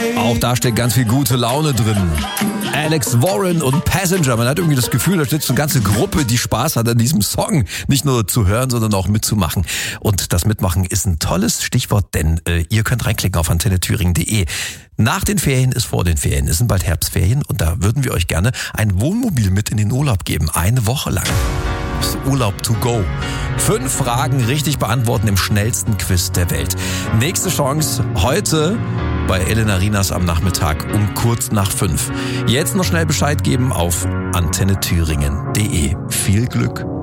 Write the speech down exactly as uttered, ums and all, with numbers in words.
Auch da steckt ganz viel gute Laune drin. Alex Warren und Passenger. Man hat irgendwie das Gefühl, da steht so eine ganze Gruppe, die Spaß hat an diesem Song. Nicht nur zu hören, sondern auch mitzumachen. Und das Mitmachen ist ein tolles Stichwort, denn äh, ihr könnt reinklicken auf antenne thüringen punkt de. Nach den Ferien ist vor den Ferien. Es sind bald Herbstferien und da würden wir euch gerne ein Wohnmobil mit in den Urlaub geben. Eine Woche lang. Das ist Urlaub to go. Fünf Fragen richtig beantworten im schnellsten Quiz der Welt. Nächste Chance heute bei Elena Rinas am Nachmittag um kurz nach fünf. Jetzt noch schnell Bescheid geben auf antenne thüringen punkt de. Viel Glück.